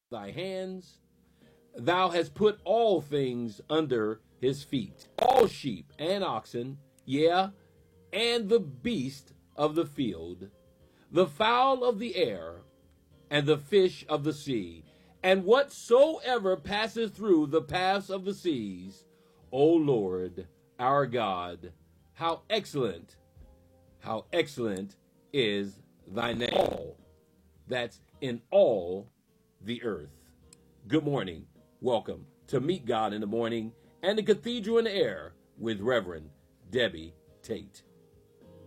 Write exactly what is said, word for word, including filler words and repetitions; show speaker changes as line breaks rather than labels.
thy hands. Thou hast put all things under his feet, all sheep and oxen, yea, and the beast of the field, the fowl of the air, and the fish of the sea, and whatsoever passeth through the paths of the seas. O Lord, our God, how excellent, how excellent is thy name. All, that's in all the earth. Good morning. Welcome to Meet God in the Morning and the Cathedral in the Air with Reverend Debbie Tate.